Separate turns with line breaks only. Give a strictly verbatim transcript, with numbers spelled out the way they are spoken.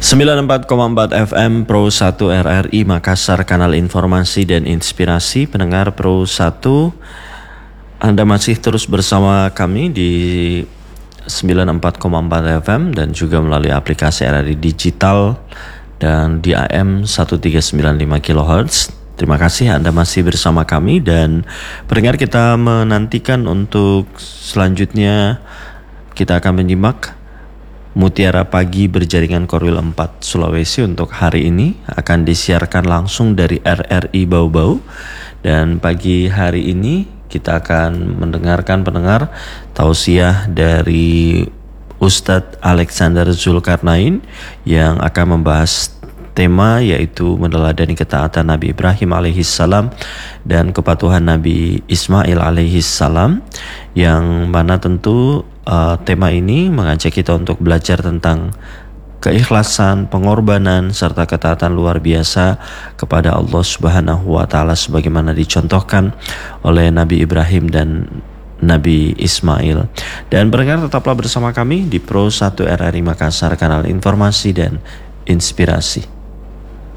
sembilan puluh empat koma empat F M Pro satu R R I Makassar, kanal informasi dan inspirasi. Pendengar Pro satu, Anda masih terus bersama kami di sembilan puluh empat koma empat F M dan juga melalui aplikasi R R I Digital dan di A M seribu tiga ratus sembilan puluh lima kilohertz. Terima kasih Anda masih bersama kami, dan pendengar, kita menantikan untuk selanjutnya kita akan menyimak Mutiara Pagi berjaringan Korwil empat Sulawesi. Untuk hari ini akan disiarkan langsung dari R R I Bau-Bau, dan pagi hari ini kita akan mendengarkan pendengar tausiah dari Ustadz Alexander Zulkarnain yang akan membahas tema yaitu meneladani ketaatan Nabi Ibrahim alaihissalam dan kepatuhan Nabi Ismail alaihissalam, yang mana tentu uh, tema ini mengajak kita untuk belajar tentang keikhlasan, pengorbanan, serta ketaatan luar biasa kepada Allah Subhanahu wa Ta'ala sebagaimana dicontohkan oleh Nabi Ibrahim dan Nabi Ismail. Dan pendengar, tetaplah bersama kami di Pro satu R R I Makassar, kanal informasi dan inspirasi.